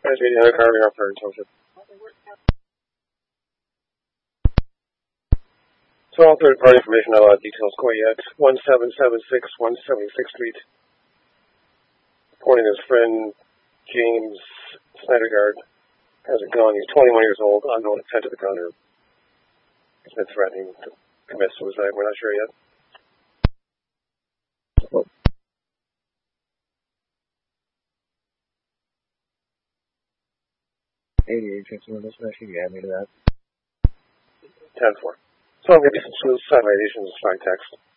Nice meeting you, Carving up there in Township. So all third-party information, not a lot of details quite yet. 1776 176th Street. Reporting his friend James Snydergaard has a gun. He's 21 years old, unknown intent of the gun, or he's been threatening to commit suicide. We're not sure yet. Hey, you're interested in this message? You add me to that. 10-4. So I'm going to do some suicide ideations by text.